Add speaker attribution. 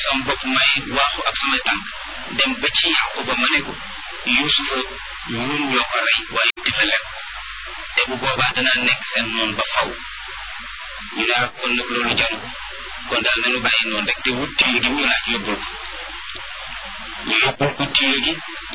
Speaker 1: sama bopp may waaxu ak samay tànk dem ba ci Yaquba ma ne ko Yuusufa ñun ñoo ko rey waaye dina lekk te bu boobaa danaa nekk seen noon ba faw ñu ne ak kon nag loolu jaru ko kon daal nañu bàyyi noonu rek te wut tiir gi ñu laaj yóbbul ko ñu yóbbul ko tiir gi